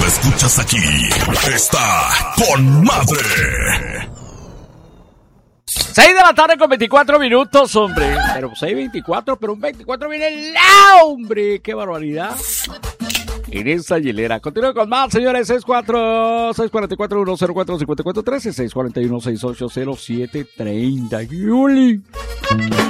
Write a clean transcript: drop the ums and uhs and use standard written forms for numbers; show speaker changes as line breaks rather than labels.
lo escuchas aquí. Está con madre.
6 de la tarde con 24 minutos, hombre. Pero 6:24, pero un 24 viene la, hombre. ¡Qué barbaridad! En esa hielera. Continúo con más, señores. 644-104-5413, 641-680-0730. Yuli.